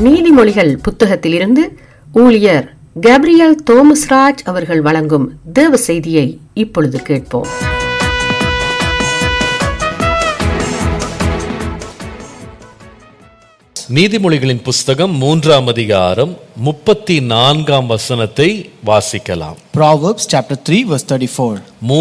நீதிமொழிகள் புத்தகத்திலிருந்து ஊழியர் கேப்ரியல் தோமஸ்ராஜ் அவர்கள் வழங்கும் தேவ செய்தியை இப்பொழுது கேட்போம். நீதிமொழிகளின் புஸ்தகம் 3ஆம் அதிகாரம் 34ஆம் வசனத்தை வாசிக்கலாம். Proverbs chapter 3 verse 34.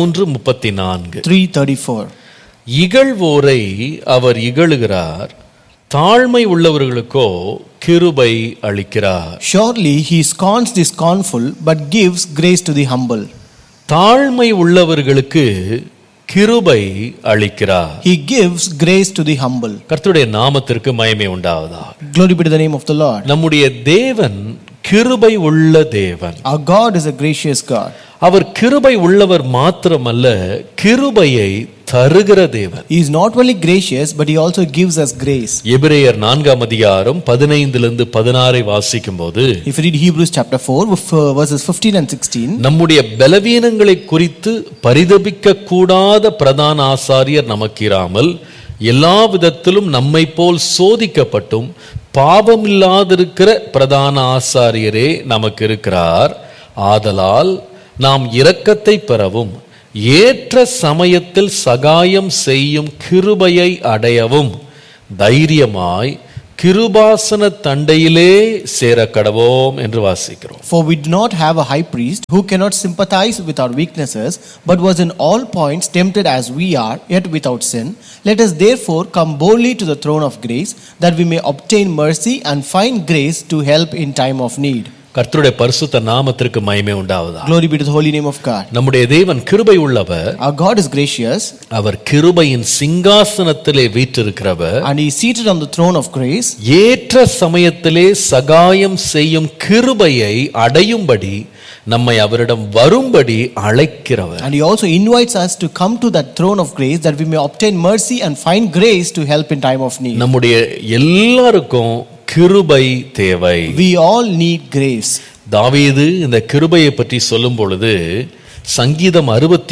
3:34. 3:34. இகழ்வோரை அவர் இகழுகிறார், தாழ்மை உள்ளவர்களுக்கோ கிருபை அளிக்கிறார். Surely he scorns the scornful but gives grace to the humble. தாழ்மை உள்ளவர்களுக்கு கிருபை அளிக்கிறார். He gives grace to the humble. கர்த்தருடைய நாமத்திற்கு மகிமை உண்டாவதாக. Glory be to the name of the Lord. நம்முடைய தேவன் கிருபை உள்ள தேவன். Our God is a gracious God. அவர் கிருபை உள்ளவர் மாத்திரமல்ல, கிருபையை தருகிற தேவன். He is not only gracious but he also gives us grace. எபிரேயர் 4ஆம் அதிகாரம் 15 16 வாசிக்கும்போது, If you read Hebrews chapter 4 verses 15 and 16, நம்முடைய பலவீனங்களை குறித்து பரிதபிக்க கூடாத பிரதான ஆசாரியர் நமக்கிராமல் எல்லா விதத்திலும் நம்மை போல் சோதிக்கப்பட்டும் பாவமில்லாதிருக்கிற பிரதான ஆசாரியரே நமக்கு இருக்கிறார். ஆதலால் நாம் இரக்கத்தை பெறவும் ஏற்ற சமயத்தில் சகாயம் செய்யும் கிருபையை அடையவும் தைரியமாய் கிருபாசன தண்டையிலே சேரக்கடவோம் என்று வாசிக்கிறோம். For we do not have a high priest who cannot sympathize with our weaknesses, but was in all points tempted as we are, yet without sin. Let us therefore come boldly to the throne of grace, that we may obtain mercy and find grace to help in time of need. கர்த்தருடைய பரிசுத்த நாமத்திற்கு மகிமை உண்டாவதாக. Glory be to the holy name of God. நம்முடைய தேவன் கிருபை உள்ளவர். Our God is gracious. அவர் கிருபையின் சிங்காசனத்திலே வீற்றிருக்கிறவர். And he is seated on the throne of grace. ஏற்ற சமயத்திலே சகாயம் செய்யும் கிருபையை அடையும்படி நம்மை அவரிடம் வரும்படி அழைக்கிறவர். And he also invites us to come to that throne of grace, that we may obtain mercy and find grace to help in time of need. நம்முடைய எல்லாருக்கும் கிருபை தேவை. We all need grace. தாவீது இந்த கிருபையை பற்றி சொல்லும் பொழுது, சங்கீதம்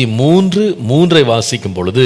63:3 வாசிக்கும் பொழுது,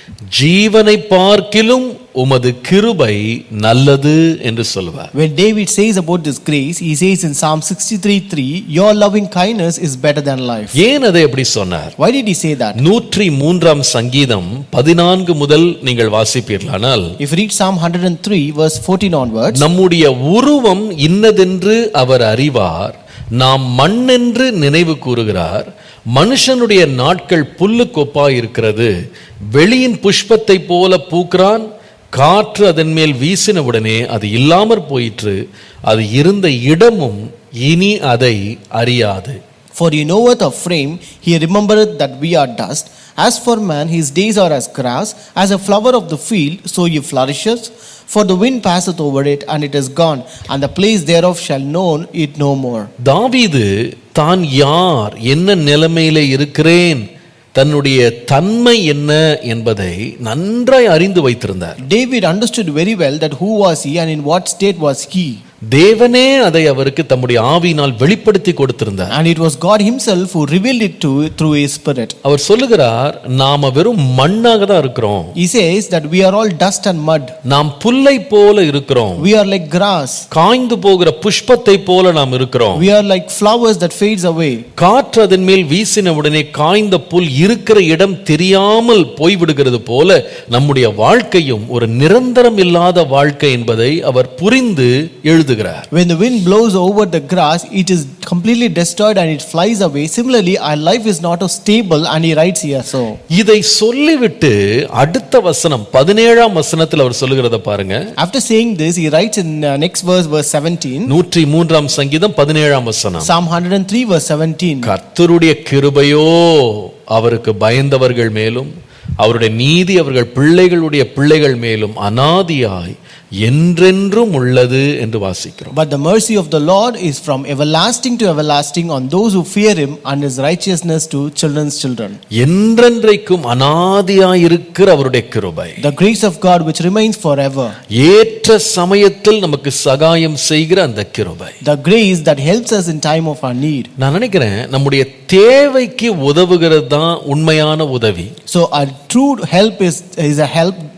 ஜீவனை பார்க்கிலும் உமது கிருபை நல்லது என்று சொல்வார். When David says about this grace, he says in Psalm 63:3, your loving kindness is better than life. ஏன் அதை எப்படி சொன்னார்? Why did he say that? 103ஆம் சங்கீதம் 14 முதல் நீங்கள் வாசிப்பீர்களானால், If you read Psalm 103 verse 14 onwards, நம்முடைய உருவம் இன்னதென்று அவர் அறிவார், நாம் மண்ணென்று நினைவு கூறுகிறார், மனுஷனுடைய நாட்கள் புல்லு கொப்பாய் இருக்கிறது, வெளியின் புஷ்பத்தை போல பூக்கிறான், காற்று அதன் மேல் வீசினவுடனே அது இல்லாமற் போயிற்று, அது இருந்த இடமும் இனி அதை அறியாது. For he knoweth our frame, he remembereth that we are dust. As for man, his days are as grass, as a flower of the field, so he flourishes. For the wind passeth over it, and it is gone, and the place thereof shall know it no more. தாவீது தான் யார், என்ன நிலைமையிலே இருக்கிறேன், தன்னுடைய தன்மை என்ன என்பதை நன்றாய் அறிந்து வைத்திருந்தார். David understood very well that who was he and in what state was he. தேவனே அதை அவருக்கு தம்முடைய ஆவியினால் வெளிப்படுத்தி கொடுத்திருந்தார். And it was God himself who revealed it through his spirit. அவர் சொல்லுகிறார், நாம வெறும் மண்ணாக தான் இருக்கிறோம். He says that we are all dust and mud. நாம் புல்லை போல இருக்கிறோம். We are like grass. காய்ந்து போகிற புஷ்பத்தை போல நாம் இருக்கிறோம். We are like flowers that fades away. காற்று அதன் மேல் வீசின உடனே காய்ந்த புல் இருக்கிற இடம் தெரியாமல் போய்விடுகிறது போல நம்முடைய வாழ்க்கையும் ஒரு நிரந்தரம் இல்லாத வாழ்க்கை என்பதை அவர் புரிந்து எழுதுகிறார். When the wind blows over the grass, it is completely destroyed and it flies away. Similarly, our life is not stable, and he writes here so. இதை சொல்லிவிட்டு அடுத்த வசனம் 17ஆம் வசனத்தில் அவர் சொல்லுகிறத பாருங்க. After saying this, he writes in next verse 17. 103ஆம் சங்கீதம் 17ஆம் வசனம். Psalm 103 verse 17. கர்த்தருடைய கிருபையோ அவருக்கு பயந்தவர்கள் மேலும், அவருடைய நீதி அவர்கள் பிள்ளைகளுடைய பிள்ளைகள் மேலும் அநாதியாய் என்றென்றும் உள்ளது என்று வாசிக்கிறோம். But the mercy of the Lord is from everlasting to everlasting on those who fear him, and his righteousness to children's children. என்றென்றைக்கும் அநாதியாய் இருக்கிற அவருடைய கிருபை, The grace of God which remains forever. ஏற்ற சமயத்தில் நமக்கு சகாயம் செய்கிற அந்த கிருபை, The grace that helps us in time of our need. நான் நினைக்கிறேன் நம்முடைய தேவைக்கு உதவுகிறது தான் உண்மையான உதவி. So our true help is a help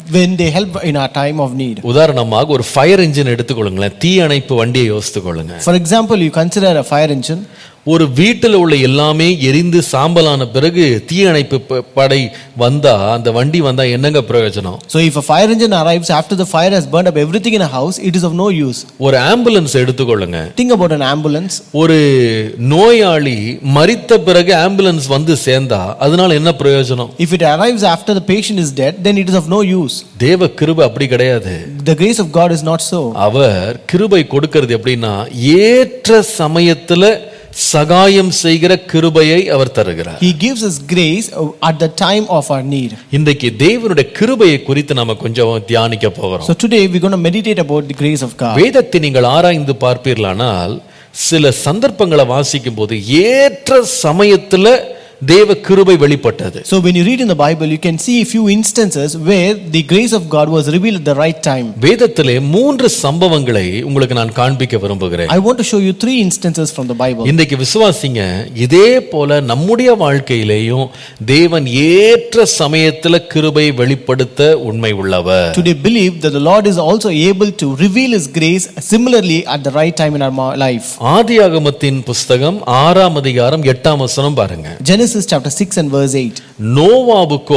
when they help in our time of need. உதாரணமாக ஒரு ஃபயர் இன்ஜின் எடுத்துக்கொள்ளுங்களேன், தீ அணைப்பு வண்டியை யோசித்துக்கொள்ளுங்க. For example, you consider a fire engine. ஒரு வீட்டில் உள்ள எல்லாமே எரிந்து சாம்பலான பிறகு தீயணைப்பு படை வந்தா, அந்த வண்டி வந்தா என்னங்க பிரயோஜனம்? So if a fire engine arrives after the fire has burned up everything in a house, it is of no use. ஒரு ஆம்புலன்ஸ் எடுத்துக்கொள்ளுங்க. Think about an ambulance. ஒரு நோயாளி மரித்த பிறகு ஆம்புலன்ஸ் வந்து சேர்ந்தா அதனால என்ன பிரயோஜனம்? If it arrives after the patient is dead, then it is of no use. தேவ கிருபை அப்படி கிடையாது. The grace of God is not so. அவர் கிருபை கொடுக்கிறது எப்படின்னா, ஏற்ற சமயத்துல சகாயம் செய்கிற கிருபையை அவர் தருகிறார். He gives us grace at the time of our need. இன்றைக்கு தேவனுடைய கிருபையை குறித்து நாம கொஞ்சம் தியானிக்க போகிறோம். So today we're going to meditate about the grace of God. வேதத்தை நீங்கள் ஆராய்ந்து பார்ப்பீர்களானால் சில சந்தர்ப்பங்களை வாசிக்கும் போது ஏற்ற சமயத்துல தேவ கிருபை வெளிப்பட்டது. So when you read in the Bible, you can see a few instances where the grace of God was revealed at the right time. வேதத்திலே 3 சம்பவங்களை உங்களுக்கு நான் காண்பிக்க விரும்புகிறேன். I want to show you 3 instances from the Bible. இன்றைக்கு விசுவாசிங்க, இதே போல நம்முடைய வாழ்க்கையிலேயும் தேவன் ஏற்ற சமயத்துல கிருபை வெளிப்படுத்த உண்மை உள்ளவர். Today believe that the Lord is also able to reveal his grace similarly at the right time in our life. ஆதியாகமத்தின் புஸ்தகம் 6ஆம் அதிகாரம் 8ஆம் வசனம் பாருங்க. Genesis chapter 6 and verse 8. நோவாவுக்கோ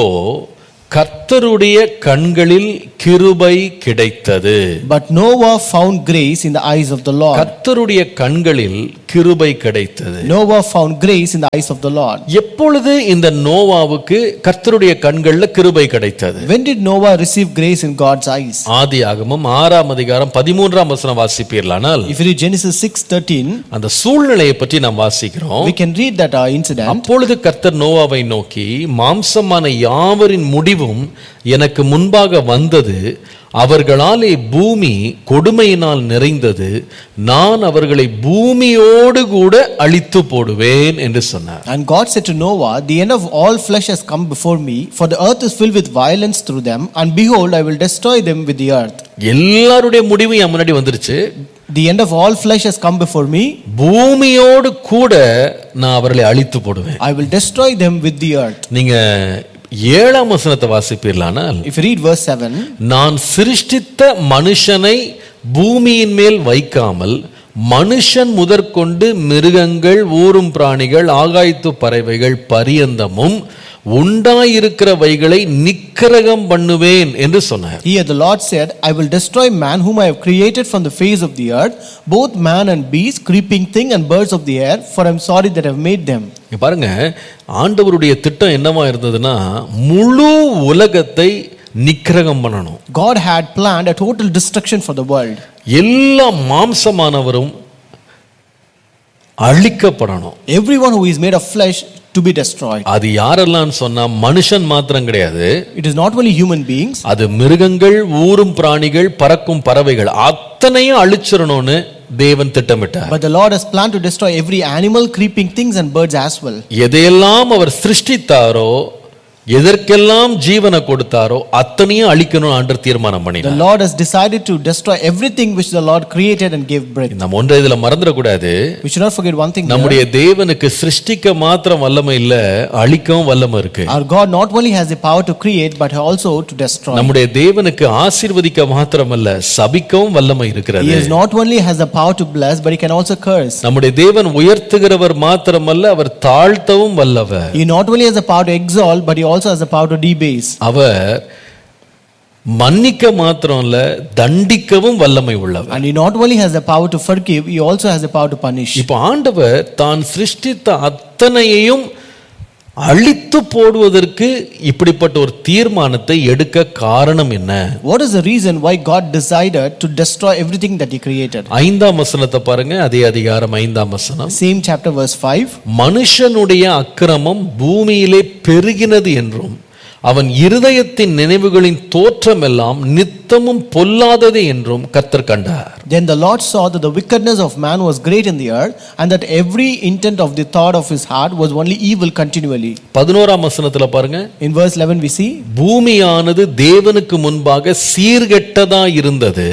கர்த்தருடைய கண்களில் கிருபை கிடைத்தது. But Noah found grace in the eyes of the Lord. கர்த்தருடைய கண்களில் கிருபை கிடைத்தது. Noah found grace in the eyes of the Lord. எப்பொழுது இந்த நோவாவுக்கு கர்த்தருடைய கண்களில் கிருபை கிடைத்தது? When did Noah receive grace in God's eyes? ஆதியாகமம் 6ஆம் அதிகாரம் 13ஆம் வசனம் வாசிப்பீர்களானால், If you read Genesis 6:13, அந்த சூழ்நிலையை பற்றி நாம் வாசிக்கிறோம். we can read that incident. அப்பொழுது கர்த்தர் நோவாவை நோக்கி, மாம்சமான யாவரின் முடிவும் எனக்கு முன்பாக வந்தது, அவர்களாலே பூமி கொடுமையினால் நிறைந்தது, நான் அவர்களை பூமியோடு கூட அழித்து போடுவேன் என்று சொன்னார். And God said to Noah, the end of all flesh has come before me, for the earth is filled with violence through them, and behold, I will destroy them with the earth. எல்லாருடைய முடிவும் என் முன்னாடி வந்துருச்சு. The end of all flesh has come before me. பூமியோடு கூட நான் அவர்களை அழித்து போடுவேன். I will destroy them with the earth. நீங்க 7ஆம் வசனத்தை வாசிப்பீர்களானால், If you read verse 7, நான் சிருஷ்டித்த மனுஷனை பூமியின் மேல் வைக்காமல் மனுஷன் முதற்கொண்டு மிருகங்கள், ஊரும் பிராணிகள், ஆகாயத்து பறவைகள் பரியந்தமும் உண்டாயிருக்கிறவைகளை நிக்கிரகம் பண்ணுவேன் என்று சொன்னார். Here the Lord said, I will destroy man whom I have created from the face of the earth, both man and beast, creeping thing and birds of the air, for I am sorry that I have made them. பாருங்க, ஆண்டவருடைய திட்டம் என்னவா இருந்ததுன்னா, முழு உலகத்தை நிக்கிரகம் பண்ணணும். God had planned a total destruction for the world. எல்லா மாம்சமானவரும் அழிக்கப்படணும். Everyone who is made of flesh to be destroyed. அது யாரெல்லாம் சொன்னா, மனுஷன் மாத்திரம் கிடையாது. It is not only human beings. அது மிருகங்கள், ஊரும் பிராணிகள், பறக்கும் பறவைகள் அத்தனையும் அழிச்சிரணும்னு தேவன் திட்டமிட்டார். But the Lord has planned to destroy every animal, creeping things and birds as well. எதையெல்லாம் அவர் சிருஷ்டித்தாரோ, எதற்கெல்லாம் ஜீவனை கொடுத்தாரோ அத்தனையும் அழிக்கணும் ஆண்டவர் தீர்மானம் பண்ணினார். The Lord has decided to destroy everything which the Lord created and gave breath. நம்ம ஒன்றை இதுல மறந்துட கூடாது. We should not forget one thing. நம்முடைய தேவனுக்கு சிருஷ்டிக்க மாத்திரம் வல்லமை இல்ல, அழிக்கவும் வல்லமை இருக்கு. Our God not only has the power to create but also to destroy. நம்முடைய தேவனுக்கு ஆசீர்வதிக்க மாத்திரமல்ல, சபிக்கவும் வல்லமை இருக்கிறது. He not only has the power to bless but he can also curse. நம்முடைய தேவன் உயர்த்துகிறவர் மாத்திரமல்ல, அவர் தாழ்த்தவும் வல்லவர். He not only has the power to exalt but he also has the power to debase. அவர் மன்னிக்க மாத்திரம் இல்ல, தண்டிக்கவும் வல்லமை உள்ளவர். And he not only has the power to forgive, he also has the power to punish. இப்போ ஆண்டவர் தான் சிருஷ்டித்த அத்தனையையும் அழித்து போடுவதற்கு இப்படிப்பட்ட ஒரு தீர்மானத்தை எடுக்க காரணம் என்ன? What is the reason why God decided to destroy everything that he created? 5ஆம் வசனத்தை பாருங்க, அதே அதிகாரம் 5ஆம் வசனம். Same chapter verse 5. மனுஷனுடைய அக்கிரமம் பூமியிலே பெருகினது என்றும் அவன் இருதயத்தின் நினைவுகளின் தோற்றம் எல்லாம் நித்தமும் பொல்லாதது என்றும் கர்த்தர் கண்டார். Then the Lord saw that the wickedness of man was great in the earth, and that every intent of the thought of his heart was only evil continually. 11ஆம் வசனத்துல பாருங்க. In verse 11 we see, பூமியானது தேவனுக்கு முன்பாக சீர்கெட்டதா இருந்தது,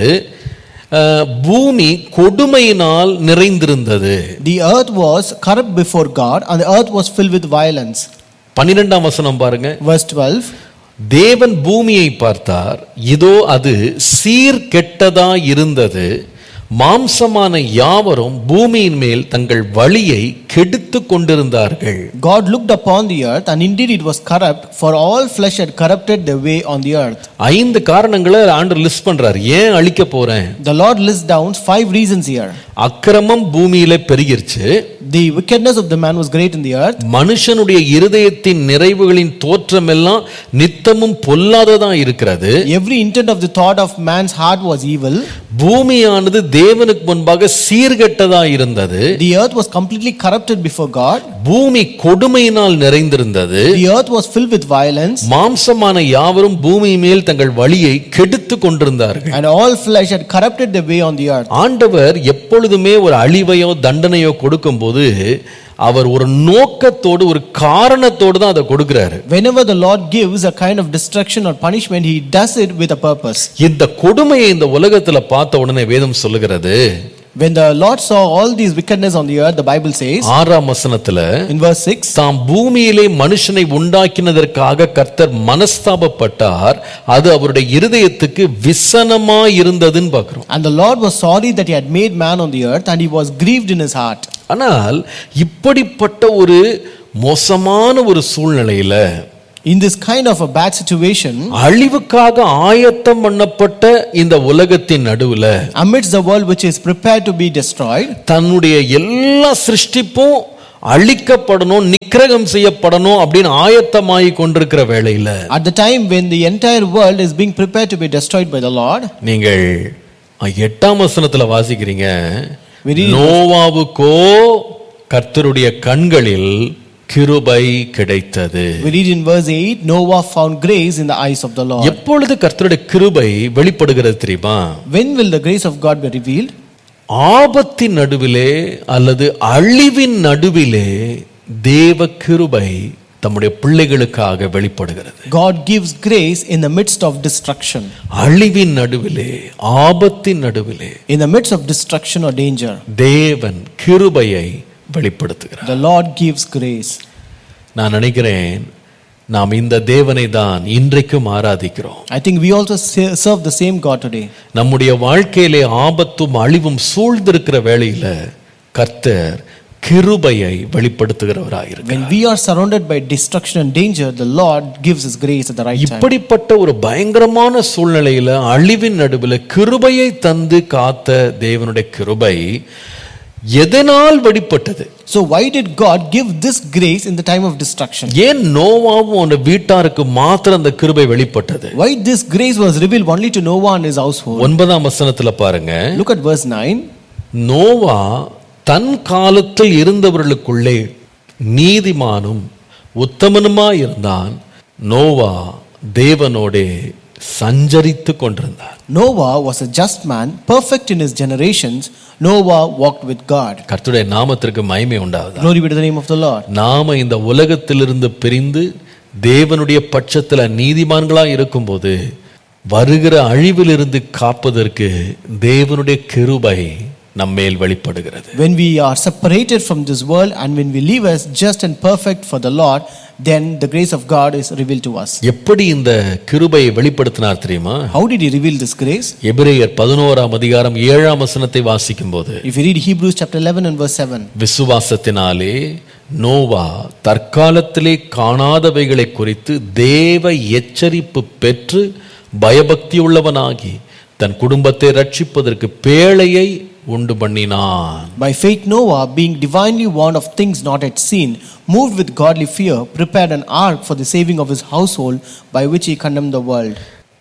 பூமி கொடுமையினால் நிறைந்திருந்தது. The earth was corrupt before God, and the earth was filled with violence. 12ஆம் வசனம் பாருங்க. Verse 12. தேவன் பூமியை பார்த்தார், இதோ அது சீர்கெட்டதா இருந்தது, மாம்சமான யாவரும் பூமியின் மேல் தங்கள் வழியை கெடுத்து கொண்டிருந்தார்கள். God looked upon the earth, and indeed it was corrupt, for all flesh had corrupted their way on the earth. 5 காரணங்களை ஆண்டவர் லிஸ்ட் பண்றார். ஏன் அழிக்க போறேன்? The Lord lists down 5 reasons here. அக்கிரமம் பூமியில பெருகிருச்சு. The wickedness of the man was great in the earth. மனுஷனுடைய இருதயத்தின் நிறைவுகளின் தோற்றம் எல்லாம் நித்தமும் பொல்லாததா இருக்கிறது. Every intent of the thought of man's heart was evil. பூமியானது தேவனுக்கு முன்பாக சீர்கெட்டதா இருந்தது. The earth was completely corrupted before God. பூமி கொடுமையினால் நிறைந்திருந்தது. The earth was filled with violence. மாம்சமான யாவரும் பூமி மேல் தங்கள் வழியை கெடுத்து கொண்டிருந்தார்கள். And all flesh had corrupted their way on the earth. ஆண்டவர் எப்பொழுதுமே ஒரு அழிவையோ தண்டனையோ கொடுக்கும்போது அவர் ஒரு நோக்கத்தோடு ஒரு காரணத்தோடு தான் அதை கொடுக்கிறாரு. Whenever the Lord gives a kind of destruction or punishment, he does it with a purpose. இந்த கொடுமையை இந்த உலகத்துல பார்த்த உடனே வேதம் சொல்லுகிறது, When the Lord saw all these wickedness on the earth, the Bible says 6ஆம் வசனத்துல, in verse 6, தாம் பூமியிலே மனுஷனை உண்டாக்கினதற்காக கர்த்தர் மனஸ்தாபப்பட்டார், அது அவருடைய இருதயத்துக்கு விசனமாய் இருந்ததுன்னு பார்க்கிறோம். and the Lord was sorry that he had made man on the earth, and he was grieved in his heart. ஆனால் இப்படிப்பட்ட ஒரு மோசமான ஒரு சூழ்நிலையில, In this kind of a bad situation, அழிவுக்காக ஆயத்தம் பண்ணப்பட்ட இந்த உலகத்தின் நடுவுல, amidst the world which is prepared to be destroyed, தன்னுடைய எல்லா சிருஷ்டிப்பும் அழிக்கப்படணும், நிக்கிரகம் செய்யப்படணும் அப்படின்னு ஆயத்தமாகி கொண்டிருக்கிற வேளையில, at the time when the entire world is being prepared to be destroyed by the Lord, நீங்கள் 8ஆம் வசனத்துல வாசிக்கிறீங்க, We read நோவாவுக்கோ கர்த்தருடைய கண்களில் கிருபை கிடைத்தது. we read in verse 8, Noah found grace in the eyes of the Lord. எப்பொழுது கர்த்தருடைய கிருபை வெளிப்படுகிறது தெரியுமா? When will the grace of God be revealed? ஆபத்தின் நடுவிலே அல்லது அழிவின் நடுவிலே தேவ கிருபை தம்முடைய பிள்ளைகளுக்காக வெளிப்படுகிறது. God gives grace in the midst of destruction. அழிவின் நடுவிலே, ஆபத்தின் நடுவிலே, In the midst of destruction or danger, தேவன் கிருபையை வெளிப்படுத்துகிறார். the Lord gives grace. நான் நினைக்கிறேன் நாம் இந்த தேவனை தான் இன்றைக்கும் ஆராதிக்கிறோம். I think we also serve the same God today. நம்முடைய வாழ்க்கையிலே ஆபத்தும் அழிவும் சூழ்ந்திருக்கிற வேளையில கர்த்தர் கிருபையை வெளிப்படுத்துகிறவராயிருக்கிறார். When we are surrounded by destruction and danger, the Lord gives his grace at the right time. இப்படிப்பட்ட ஒரு பயங்கரமான சூழ்நிலையில அழிவின் நடுவில் கிருபையை தந்து காத்த தேவனுடைய கிருபை எதனால் வெளிப்பட்டது? So why did God give this grace in the time of destruction? ஏன் நோவாவும் அவன் வீட்டாருக்கு மாத்திரம் அந்த கிருபை வெளிப்பட்டது? Why this grace was revealed only to Noah and his household? 9ஆம் வசனத்துல பாருங்க, Look at verse 9. நோவா தன் காலத்தில் இருந்தவர்களுக்குள்ளே நீதிமானும் உத்தமனுமாய் இருந்தான். நோவா தேவனோடே சஞ்சரித்து கொண்டிருந்தார். Noah was a just man, perfect in his generations. Noah walked with God. கர்த்தருடைய நாமத்திற்கு மகிமை உண்டாவதாக. Glory be to the name of the Lord. நாம இந்த உலகத்திலிருந்து பிரிந்து தேவனுடைய பட்சத்துல நீதிமான்களா இருக்கும்போது வருகிற அழிவிலிருந்து காப்பதற்கு தேவனுடைய கிருபை நம்மேல் வெளிப்படுகிறது. When we are separated from this world and when we live as just and perfect for the Lord, then the grace of God is revealed to us. எப்படி இந்த கிருபையை வெளிப்படுத்தினார் தெரியுமா? How did he reveal this grace? எபிரேயர் 11ஆம் அதிகாரம் 7ஆம் வசனத்தை வாசிக்கும்போது, If you read Hebrews chapter 11 and verse 7, விசுவாசத்தினாலே நோவா தற்காலத்திலே காணாதவைகளை குறித்து தேவ எச்சரிப்பு பெற்று பயபக்தியுள்ளவனாகி தன் குடும்பத்தை ரட்சிப்பதற்கு பேழையை உண்டு பண்ணினான். by faith Noah, being divinely warned of things not yet seen, moved with godly fear, prepared an ark for the saving of his household, by which he condemned the world.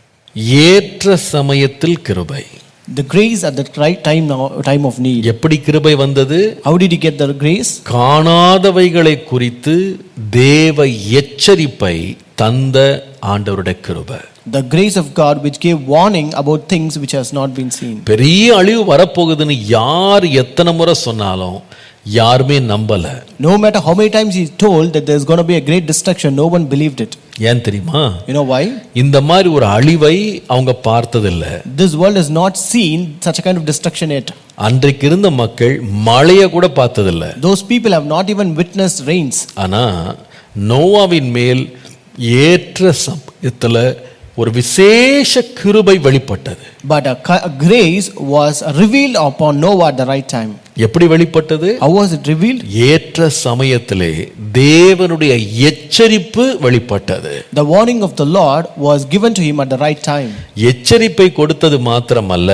ஏற்ற சமயத்தில் கிருபை. The grace at the right time, time of need. எப்படி கிருபை வந்தது? How did he get the grace? காணாதவைகளை குறித்து தேவ எச்சரிப்பை தந்த ஆண்டவருடைய கிருபை. The grace of God which gave warning about things which has not been seen. பெரிய அழிவு வரப்போகுதுன்னு யார் எத்தனை முறை சொன்னாலும் யாருமே நம்பல. No matter how many times he told that there's going to be a great destruction, no one believed it. ஏன் தெரியுமா? You know why? இந்த மாதிரி ஒரு அழிவை அவங்க பார்த்ததில்ல. This world has not seen such a kind of destruction yet. அன்றைக்கு இருந்த மக்கள் மழைய கூட பார்த்ததில்ல. Those people have not even witnessed rains. ஆனா நோவாவின் மேல் ஏற்ற இதுல ஒரு விசேஷ கிருபை வெளிப்பட்டது. But a grace was revealed upon Noah at the right time. எப்படி வெளிப்பட்டது? How was it revealed? ஏற்ற சமயத்திலே தேவனுடைய எச்சரிப்பு வெளிப்பட்டது. The warning of the Lord was given to him at the right time. எச்சரிப்பை கொடுத்தது மாத்திரமல்ல,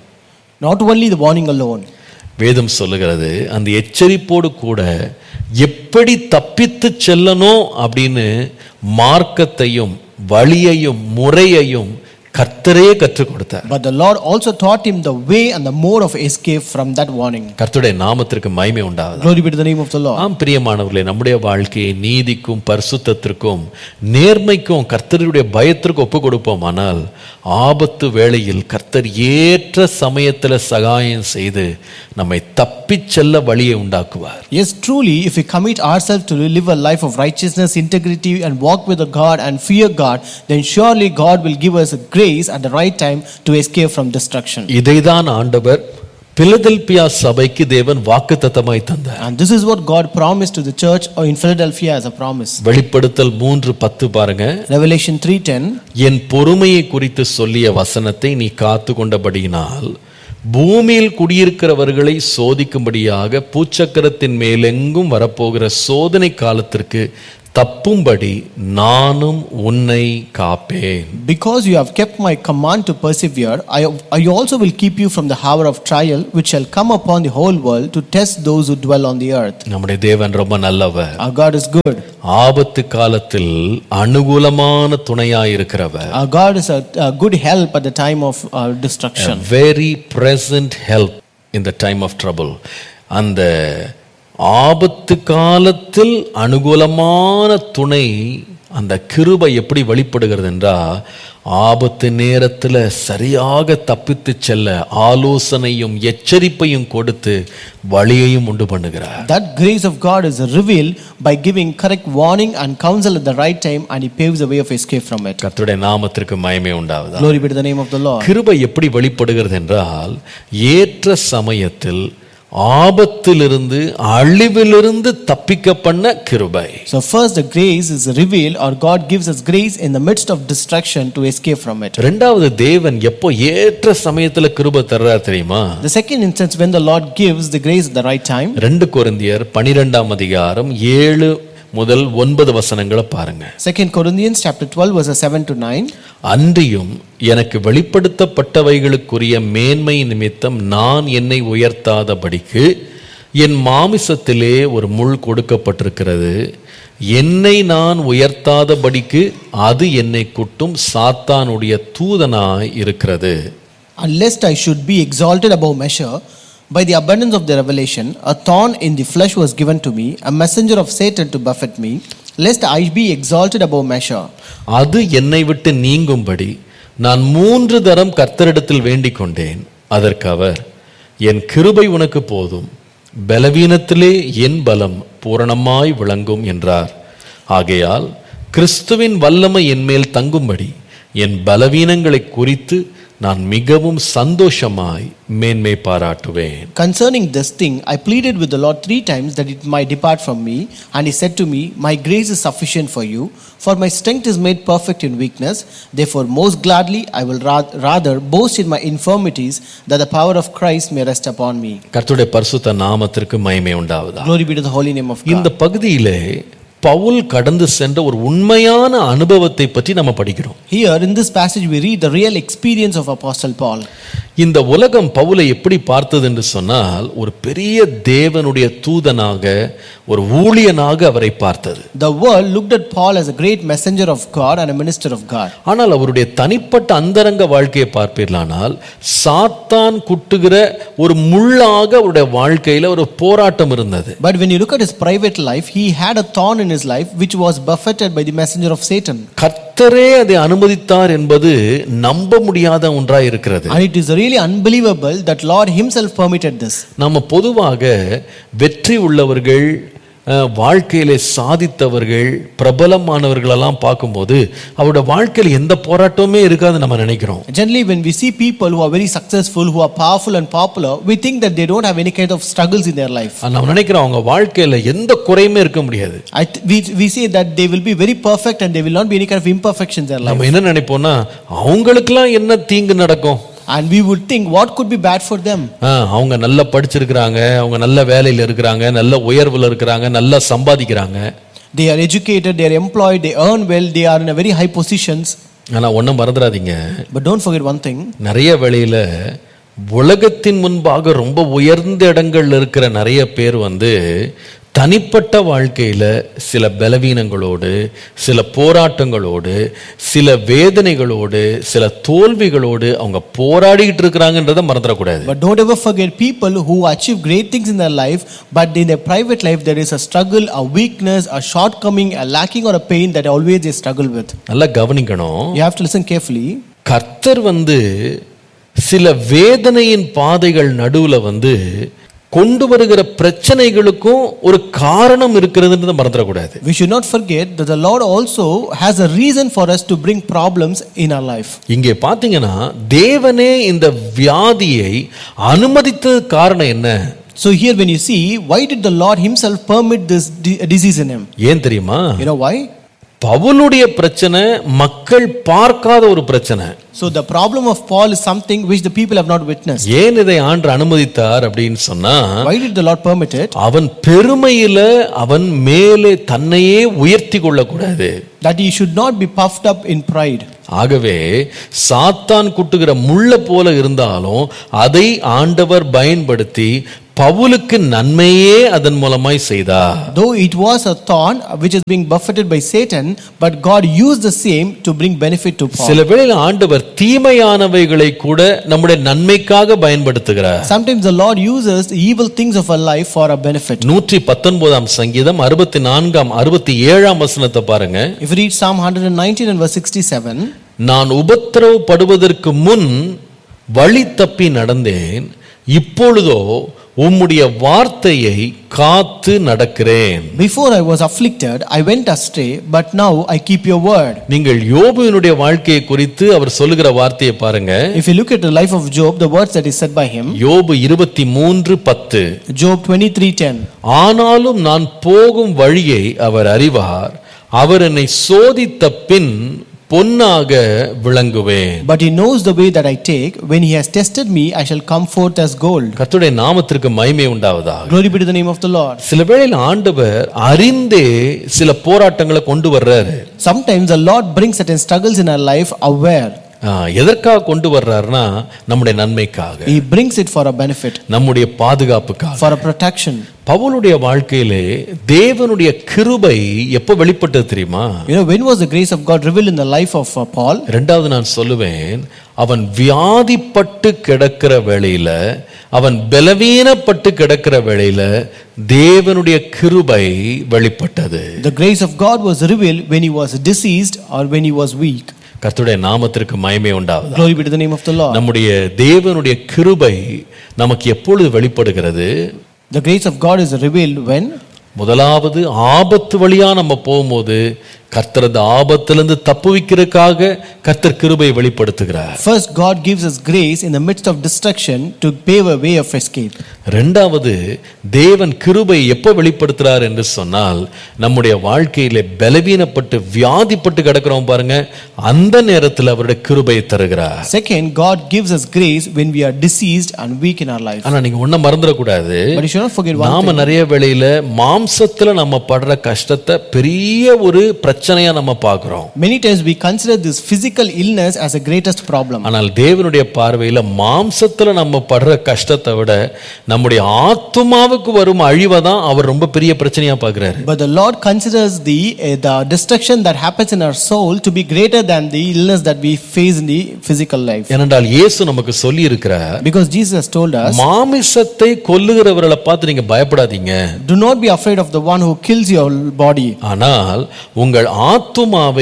Not only the warning alone. வேதம் சொல்லுகிறது அந்த எச்சரிப்போடு கூட எப்படி தப்பித்து செல்லணும் அப்படின்னு மார்க்கத்தையும் வழியையும் முறையையும் கர்த்தரே கற்றுக் கொடுத்தார். But the Lord also taught him the way and the mode of escape from that warning. கர்த்தருடைய நாமத்திற்கு மகிமை உண்டாவதாக. Glory be to the name of the Lord. ஆம் பிரியமானவர்களே, நம்முடைய வாழ்க்கையை நீதிக்கும் பரிசுத்தத்திற்கும் நேர்மைக்கும் கர்த்தருடைய பயத்திற்கு ஒப்பு கொடுப்போமானால் ஆபத்து வேளையில் கர்த்தர் ஏற்ற சமயத்தில் சகாயம் செய்து நம்மை தப்பிச் செல்ல வழியை உண்டாக்குவார். Yes, truly, if we commit ourselves to live a life of righteousness, integrity, and walk with God and fear God, then surely God will give us a grace at the right time to escape from destruction. இதைதான் ஆண்டவர் Philadelphia சபைக்கு தேவன் வாக்குத்தத்தமாய் தந்தார். And this is what God promised to the church in Philadelphia as a promise. வெளிப்படுத்தல் 3:10 பாருங்க. Revelation 3:10. என் பொறுமையை குறித்து சொல்லிய வசனத்தை நீ காத்து கொண்டபடியினால் பூமியில் குடியிருக்கிறவர்களை சோதிக்கும்படியாக பூச்சக்கரத்தின் மேலெங்கும் வரப்போகிற சோதனை காலத்திற்கு தப்பும்படி நானும் உன்னை காப்பேன். Because you have kept my command to persevere, I also will keep you from the hour of trial which shall come upon the whole world to test those who dwell on the earth. நம்முடைய தேவன் ரொம்ப நல்லவர். Our God is good. ஆபத்து காலத்தில் அனுகூலமான துணையாய் இருக்கிறவர். Our God is a good help at the time of destruction. A very present help in the time of trouble. அந்த ஆபத்து காலத்தில் அனுகூலமான துணை, அந்த கிருபை எப்படி வெளிப்படுகிறது என்றால் ஆபத்து நேரத்தில் சரியாக தப்பித்து செல்ல ஆலோசனையும் எச்சரிப்பையும் கொடுத்து வழியையும் உண்டு பண்ணுகிறார். That grace of God is revealed by giving correct warning and counsel at the right time, and he paves the way of escape from it. கர்த்தருடைய நாமத்திற்கு மகிமை உண்டாவதாக. Glory be to the name of the Lord. கிருபை எப்படி வெளிப்படுகிறது என்றால் ஏற்ற சமயத்தில் ஆபத்திலிருந்து அழிவிலிருந்து தப்பிக்க பண்ண கிருபை. So first the grace is revealed, or God gives us grace in the midst of destruction to escape from it. இரண்டாவது தேவன் எப்போ ஏற்ற சமயத்துல கிருபை தர்றார் தெரியுமா? The second instance when the Lord gives the grace at the right time. 2 கொரிந்தியர் 12 அதிகாரம் 7 முதல் 9 வசனங்களை பாருங்க. 2 Corinthians chapter 12 verses 7 to 9. அன்றியும் எனக்கு வெளிப்படுத்தப்பட்டவைகளுக்குரிய மேன்மை நிமித்தம் நான் என்னை உயர்த்தாதபடிக்கு என் மாமிசத்திலே ஒரு முள் கொடுக்கப்பட்டிருக்கிறது. என்னை நான் உயர்த்தாதபடிக்கு அது என்னை குட்டும் சாத்தானுடைய தூதனாய் இருக்கிறது. And lest I should be exalted above measure, by the abundance of the revelation, a thorn in the flesh was given to me, a messenger of Satan to buffet me, lest I be exalted above measure. அது என்னை விட்டு நீங்கும்படி நான் 3 தரம் கர்த்தரிடத்தில் வேண்டிக் கொண்டேன். அதற்கு அவர், என் கிருபை உனக்கு போதும், பலவீனத்திலே என் பலம் பூரணமாய் விளங்கும் என்றார். ஆகையால் கிறிஸ்துவின் வல்லமை என்மேல் தங்கும்படி என் பலவீனங்களை குறித்து நான் மிகவும் சந்தோஷமாய் மேன்மை பாராட்டுவேன். Concerning this thing, I pleaded with the Lord 3 times that it might depart from me. And he said to me, my grace is sufficient for you, for my strength is made perfect in weakness. Therefore most gladly I will rather boast in my infirmities, that the power of Christ may rest upon me. கர்த்தருடைய பரிசுத்த நாமத்திற்கு மகிமை உண்டாவதாக. Glory be to the holy name of God. இந்த பகுதியிலே பவுல் கடந்து சென்ற ஒரு உண்மையான அனுபவத்தை பற்றி நம்ம படிக்கிறோம். Here in this passage we read the real experience of Apostle Paul. இந்த உலகம் பவுலை எப்படி பார்த்தது என்று சொன்னால் ஒரு பெரிய தேவனுடைய தூதனாக, ஒரு ஊழியனாக அவரை பார்த்தது. The world looked at Paul as a great messenger of God and a minister of God. ஆனால் அவருடைய தனிப்பட்ட அந்தரங்க வாழ்க்கையை பார்ப்பீர்களானால் சாத்தான் குட்டுகிற ஒரு முள்ளாக அவருடைய வாழ்க்கையில ஒரு போராட்டம் இருந்தது. But when you look at his private life, he had a thorn in his life which was buffeted by the messenger of Satan. கர்த்தரே அதை அனுமதித்தார் என்பது நம்ப முடியாத ஒன்றாய் இருக்கிறது. And it is really unbelievable that Lord himself permitted this. நம்ம பொதுவாக வெற்றி உள்ளவர்கள், வாழ்க்கையிலே சாதித்தவர்கள் பிரபலமானவர்களெல்லாம் பார்க்கும்போது அவருடைய வாழ்க்கையில் எந்த போராட்டமே இருக்காது நம்ம நினைக்கிறோம். Generally, when we see people who are very successful, who are powerful and popular, we think that they don't have any kind of struggles in their life. நம்ம நினைக்கிறோம் அவங்க வாழ்க்கையில எந்த குறையுமே இருக்க முடியாது. We say that they will be very perfect and there will not be any kind of imperfections in their life. நம்ம என்ன நினைப்போம்னா அவங்களுக்குலாம் என்ன தீங்கு நடக்கும்? And we would think what could be bad for them. அவங்க நல்லா படிச்சிருக்காங்க, அவங்க நல்ல வேலையில இருக்கிறாங்க, நல்ல உயர்வுல இருக்கிறாங்க, நல்லா சம்பாதிக்கிறாங்க. They are educated, they are employed, they earn well, they are in a very high positions. ஆனா ஒண்ணும் மறந்துடாதீங்க. But don't forget one thing. நிறைய வேளையில உலகத்தின் முன்பாக ரொம்ப உயர்ந்த இடங்கள்ல இருக்கிற நிறைய பேர் தனிப்பட்ட வாழ்க்கையில சில பலவீனங்களோடு, சில போராட்டங்களோடு, சில வேதனைகளோடு, சில தோல்விகளோடு அவங்க போராடிட்டு இருக்கிறாங்கன்றதை மறந்துடக்கூடாது. But don't ever forget people who achieve great things in their life, but in their private life there is a struggle, a weakness, a shortcoming, a lacking or a pain that always they struggle with. நல்லா கவனிக்கணும். You have to listen carefully. கர்த்தர் சில வேதனையின் பாதைகள் நடுவுல கொண்டு வருகிற பிரச்சனைகளுக்கும் ஒரு காரணம் இருக்கிறதுன்றதை மறந்துடக்கூடாது. We should not forget that the Lord also has a reason for us to bring problems in our life. இங்கே பாத்தீங்கன்னா தேவனே இந்த வியாதியை அனுமதித்த காரணம் என்ன? So here when you see, why did the Lord himself permit this disease in him? ஏன் தெரியுமா? You know why? பவுலுடைய பிரச்சனை மக்கள் பார்க்காத ஒரு பிரச்சனை. So the problem of Paul is something which the people have not witnessed. ஏன் இதை ஆண்டவர் அனுமதித்தார் அப்படினு சொன்னா, why did the Lord permit it? அவன் பெருமையில அவன் மேலே தன்னையே உயர்த்தி கொள்ள கூடாது. That he should not be puffed up in pride. ஆகவே சாத்தான் குட்டுகிற முள்ள போல இருந்தாலும் அதை ஆண்டவர் பயன்படுத்தி பவுலுக்கு நன்மையே அதன் மூலமாய் செய்தார். Though it was a thorn which is being buffeted by Satan, but God used the same to bring benefit to Paul. சில வேளையில் ஆண்டவர் தீமையானவைகளை கூட நம்முடைய நன்மைக்காக பயன்படுத்துகிறார். Sometimes the Lord uses the evil things of our life for our benefit. 119 சங்கீதம் 64 67 வசனத்தை பாருங்க. If you read Psalm 119 and verse 67, நான் உபத்திரவப்படுவதற்கு முன் வழி தப்பி நடந்தேன், இப்பொழுதோ உம்முடைய வார்த்தையை காத்து நடக்கிறேன். Before I was afflicted, I went astray, but now I keep your word. நீங்கள் யோபுவினுடைய வாழ்க்கையை குறித்து அவர் சொல்லுகிற வார்த்தையை பாருங்க. If you look at the life of Job, the words that is said by him. யோபு 23:10. Job 23:10. ஆனாலும் நான் போகும் வழியை அவர் அறிவார், அவர் என்னை சோதித்த பின் பொன்னாக விளங்குவேன். But he knows the way that I take. When he has tested me, I shall come forth as gold. கர்த்தருடைய நாமத்திற்கு மகிமை உண்டாவதாக. Glory be to the name of the Lord. சில வேளையில் ஆண்டவர் அறிந்தே சில போராட்டங்களை கொண்டு வர்றாரு. Sometimes the Lord brings certain struggles in our life aware. எதற்காக கொண்டு வர்றாருன்னா நம்முடைய நன்மைக்காக. He brings it for a benefit. நம்முடைய பாதுகாப்புக்காக. For a protection. பவுலுடைய வாழ்க்கையிலே தேவனுடைய கிருபை எப்ப வெளிப்பட்டது தெரியுமா? You know, when was the grace of God revealed in the life of Paul? இரண்டாவது நான் சொல்லுவேன், அவன் வியாதிப்பட்டு கிடக்கிற வேளையில, அவன் பலவீனப்பட்டு கிடக்கிற வேளையில தேவனுடைய கிருபை வெளிப்பட்டது. The grace of God was revealed when he was diseased or when he was weak. கர்த்தருடைய நாமத்திற்கு மகிமை உண்டாவதாக. Glory be to the name of the Lord. நம்முடைய தேவனுடைய கிருபை நமக்கு எப்பொழுது வெளிப்படுகிறது? The grace of God is revealed when? முதலாவது ஆபத்து வழியா நம்ம போகும்போது கர்த்தர் அந்த ஆபத்திலிருந்து தப்புவிக்கிறதுக்காக கர்த்தர் கிருபையை வெளிப்படுத்துகிறார். First, God gives us grace in the midst of destruction to pave a way of escape. இரண்டாவது, தேவன் கிருபை எப்ப வெளிப்படுத்துறார் என்று சொன்னால், நம்முடைய வாழ்க்கையிலே பலவீனப்பட்டு வியாதிப்பட்டு கிடக்கிறோம் பாருங்க, அந்த நேரத்தில் அவருடைய கிருபையை தருகிறார். Second, God gives us grace when we are diseased and weak in our life. ஆனா நீங்க ஒண்ணு மறந்துட கூடாது. But you should not forget one thing. நாம நிறைய வேளையில மாம்சத்துல நம்ம படுற கஷ்டத்தை பெரிய ஒரு பிரச்சனையா நம்ம பார்க்கிறோம். Many times we consider this physical illness as the greatest problem. ஆனால் தேவனுடைய பார்வையில மாம்சத்துல நம்ம படுற கஷ்டத்தை விட நம்முடைய ஆத்துமாவுக்கு வரும் அழிவை தான் அவர் ரொம்ப பெரிய பிரச்சனையா பார்க்கிறார். But the Lord considers the destruction that happens in our soul to be greater than the illness that we face in the physical life. ஏனென்றால் இயேசு நமக்கு சொல்லி இருக்கிறார், because Jesus has told us, மாமிசத்தை கொல்லுகிறவர்களை பார்த்து நீங்க பயப்படாதீங்க. Do not be afraid of the one who kills your body. ஆனால் உங்கள் ஆத்துமாவை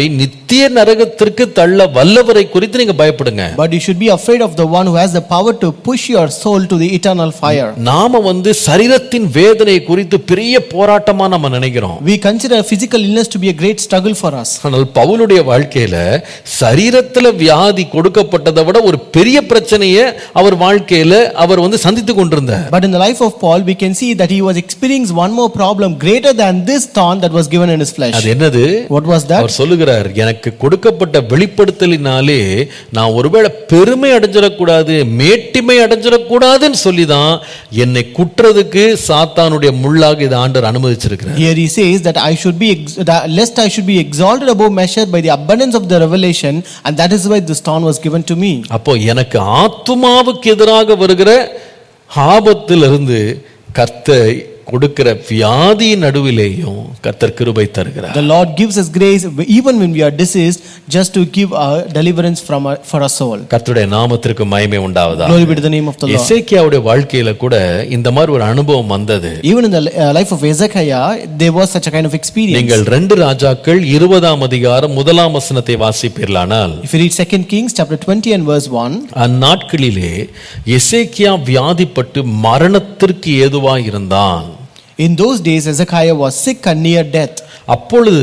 நித்திய நரகத்திற்கு தள்ள வல்லவரை குறித்து நீங்க பயப்படுங்க. But you should be afraid of the one who has the power to push your soul to the eternal fire. நாம சரீரத்தின் வேதனை குறித்து பெரிய போராட்டமா நம்ம நினைக்கிறோம். We consider physical illness to be a great struggle for us. ஆனால் பவுலுடைய வாழ்க்கையில சரீரத்துல வியாதி கொடுக்கப்பட்டதை விட ஒரு பெரிய பிரச்சனையை அவர் வாழ்க்கையில அவர் சந்தித்து கொண்டிருந்தார். But in the life of Paul we can see that he was experiencing one more problem greater than this thorn that was given in his flesh. அது என்னது? What was that? அவர் சொல்லுகிறார், எனக்கு கொடுக்கப்பட்ட வெளிப்படுத்தலினாலே நான் ஒருவேளை பெருமை அடைஞ்சிடக்கூடாது, மேட்டிமை அடைஞ்சிடக்கூடாதுன்னு சொல்லிதான் என்னை குற்றதுக்கு சாத்தானுடைய முள்ளாக இதை ஆண்டவர் அனுமதிச்சிருக்கிறார். Here he says that I should be lest I should be exalted above measure by the abundance of the revelation, and that is why this thorn was given to me. அப்போ எனக்கு ஆத்துமாவுக்கு எதிராக வருகிற ஆபத்திலிருந்து கர்த்தர் கொடுக்கிற வியாதி நடுவிலேயும் கர்த்தர் கிருபை தருகிறார். The Lord gives us grace even when we are diseased, just to give our deliverance for our soul. கர்த்தருடைய நாமத்திற்கு மகிமை உண்டாவதாக. Glory be to the name of the Lord. எசேக்கியாவுடைய வாழ்க்கையில கூட இந்த மாதிரி ஒரு அனுபவம் வந்தது. Even in the life of Hezekiah there was such a kind of experience. நீங்கள் 2 ராஜாக்கள் 20ஆம் அதிகாரம் 1ஆம் வசனத்தை வாசிப்பீர்களானால், if you read 2 Kings chapter 20 and verse 1, அந்நாட்களிலே எசேக்கியா வியாதிப்பட்டு மரணத்திற்கு ஏதுவாய் இருந்தான். In those days Hezekiah was sick and near death. அப்பொழுது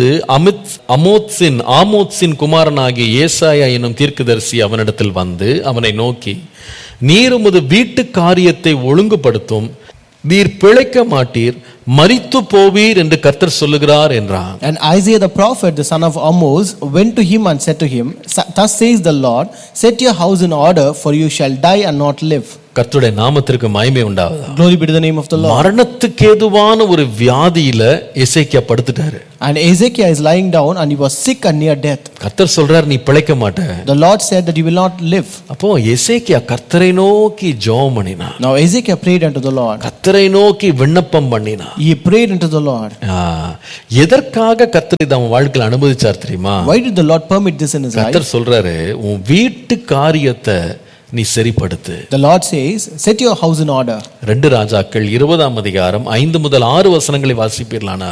ஆமோத்சின் குமாரனாகிய ஏசாயா என்னும் தீர்க்கதரிசி அவனிடத்தில் வந்து அவனை நோக்கி, நீர் உமது வீட்டு காரியத்தை ஒழுங்குபடுத்தும், நீர் பிழைக்க மாட்டீர், மரித்து போவீர் என்று கர்த்தர் சொல்லுகிறார் என்றான். And Isaiah the prophet, the son of Amoz, went to him and said to him, thus says the Lord, set your house in order, for you shall die and not live. கர்த்தருடைய நாமத்திற்கு மகிமை உண்டாவதாக. Glory be to the name of the Lord. மரணத்துக்கு ஏதுவான ஒரு வியாதியில எசேக்கியா படுத்துட்டாரு. And Hezekiah is lying down and he was sick and near death. கர்த்தர் சொல்றார், நீ பிழைக்க மாட்ட. The Lord said that you will not live. அப்போ எசேக்கியா கர்த்தரை நோக்கி ஜெபம் பண்ணினான். Now Hezekiah prayed unto the Lord. கர்த்தரை நோக்கி விண்ணப்பம் பண்ணினான். He prayed unto the Lord. எதற்காக கர்த்தர் இதை அவன் வாழ்க்கையில் அனுமதிச்சார் தெரியுமா? Why did the Lord permit this in his life? கர்த்தர் சொல்றாரு, உன் வீட்டு காரியத்தை நீ சரிப்படுத்து. The Lord says, set your house in order. 2 ராஜாக்கள் 20ஆம் அதிகாரம் 5 முதல் 6 வசனங்களை வாசிப்பீர்களானால்,